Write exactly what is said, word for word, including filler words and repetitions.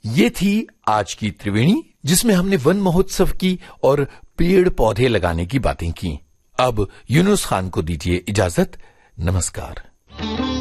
ये थी आज की त्रिवेणी, जिसमें हमने वन महोत्सव की और पेड़ पौधे लगाने की बातें की। अब यूनुस खान को दीजिए इजाजत। नमस्कार।